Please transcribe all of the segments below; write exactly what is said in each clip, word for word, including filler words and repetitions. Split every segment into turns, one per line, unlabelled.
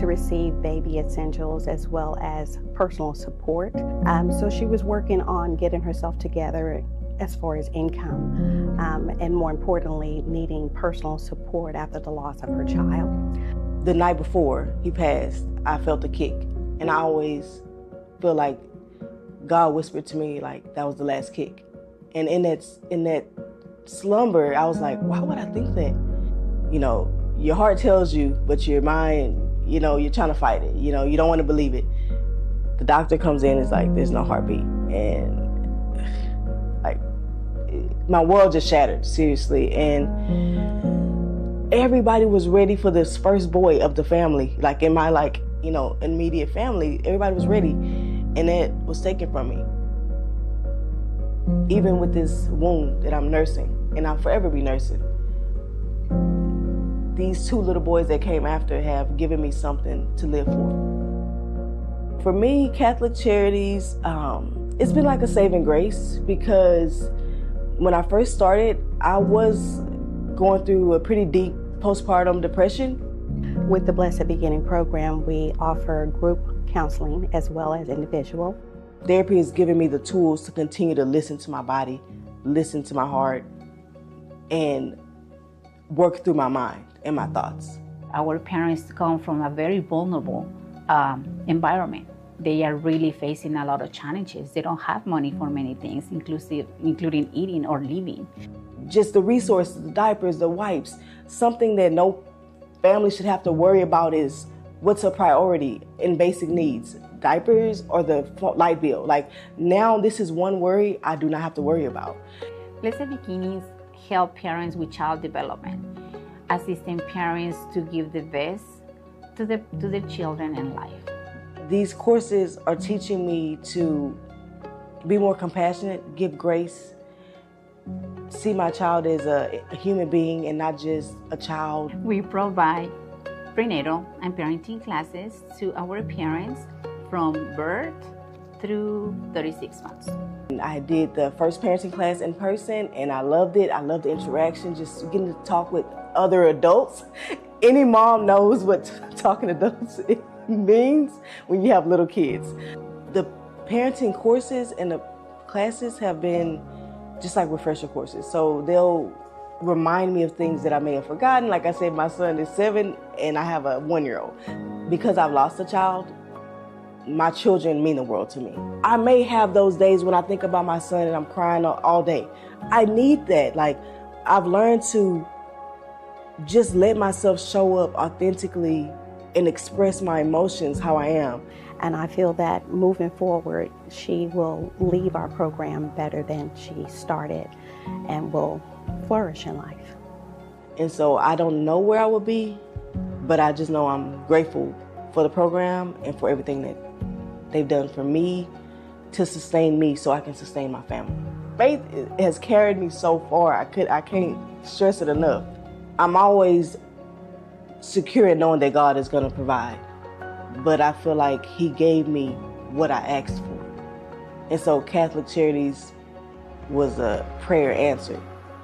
to receive baby essentials as well as personal support. Um, so she was working on getting herself together as far as income, um, and more importantly, needing personal support after the loss of her child.
The night before he passed, I felt a kick, and I always feel like God whispered to me like that was the last kick. And in that in that slumber, I was like, why would I think that? You know, your heart tells you, but your mind, you know, you're trying to fight it. You know, you don't want to believe it. The doctor comes in and is like, there's no heartbeat. And like, my world just shattered, seriously. And everybody was ready for this first boy of the family. Like in my, like, you know, immediate family, everybody was ready. And it was taken from me. Even with this wound that I'm nursing, and I'll forever be nursing, these two little boys that came after have given me something to live for. For me, Catholic Charities, um, it's been like a saving grace, because when I first started, I was going through a pretty deep postpartum depression.
With the Blessed Beginning program, we offer group counseling as well as individual.
Therapy has given me the tools to continue to listen to my body, listen to my heart, and work through my mind and my thoughts.
Our parents come from a very vulnerable um, environment. They are really facing a lot of challenges. They don't have money for many things, inclusive, including eating or living.
Just the resources, the diapers, the wipes, something that no family should have to worry about is what's a priority in basic needs, diapers or the light bill. Like now this is one worry I do not have to worry about.
Blessed Beginnings help parents with child development, assisting parents to give the best to, the, to their children in life.
These courses are teaching me to be more compassionate, give grace, see my child as a, a human being and not just a child.
We provide prenatal and parenting classes to our parents from birth through thirty-six months.
I did the first parenting class in person and I loved it. I loved the interaction, just getting to talk with other adults. Any mom knows what talking to adults means when you have little kids. The parenting courses and the classes have been just like refresher courses. So they'll remind me of things that I may have forgotten. Like I said, my son is seven and I have a one-year-old. Because I've lost a child, my children mean the world to me. I may have those days when I think about my son and I'm crying all day. I need that. Like, I've learned to just let myself show up authentically and express my emotions how I am.
And I feel that moving forward, she will leave our program better than she started and will flourish in life.
And so I don't know where I will be, but I just know I'm grateful for the program and for everything that they've done for me to sustain me so I can sustain my family. Faith has carried me so far, I, could, I can't stress it enough. I'm always secure in knowing that God is going to provide, but I feel like He gave me what I asked for. And so Catholic Charities was a prayer answered.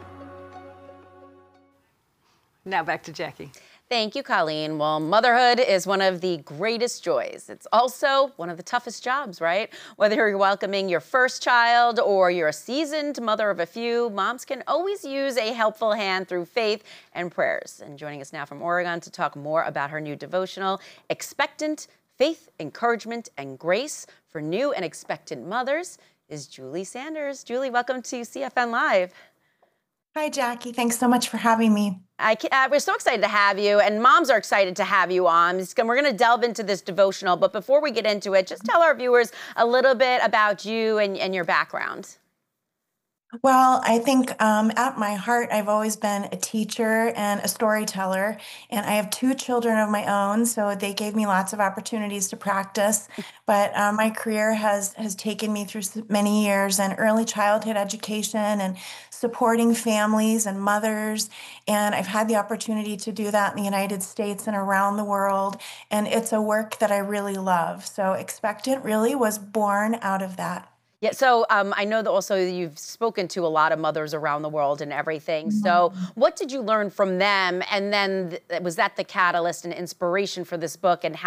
Now back to Jackie.
Thank you, Colleen. Well, motherhood is one of the greatest joys. It's also one of the toughest jobs, right? Whether you're welcoming your first child or you're a seasoned mother of a few, moms can always use a helpful hand through faith and prayers. And joining us now from Oregon to talk more about her new devotional, Expectant, Faith, Encouragement, and Grace for New and Expectant Mothers, is Julie Sanders. Julie, welcome to C F N Live.
Hi, Jackie. Thanks so much for having me.
I, uh, we're so excited to have you, and moms are excited to have you on. We're going to delve into this devotional, but before we get into it, just tell our viewers a little bit about you and, and your background.
Well, I think um, at my heart, I've always been a teacher and a storyteller, and I have two children of my own, so they gave me lots of opportunities to practice. But um, my career has has taken me through many years in early childhood education and supporting families and mothers, and I've had the opportunity to do that in the United States and around the world, and it's a work that I really love. So Expectant really was born out of that.
Yeah, so um, I know that also you've spoken to a lot of mothers around the world and everything. So what did you learn from them? And then th- was that the catalyst and inspiration for this book? And how